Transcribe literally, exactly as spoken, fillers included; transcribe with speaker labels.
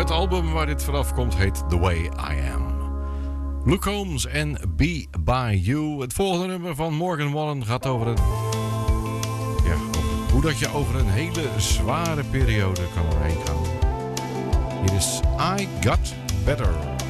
Speaker 1: Het album waar dit vanaf komt heet The Way I Am. Luke Combs en Be By You. Het volgende nummer van Morgan Wallen gaat over een... Ja, over hoe dat je over een hele zware periode kan heen gaan. Hier is I Got Better.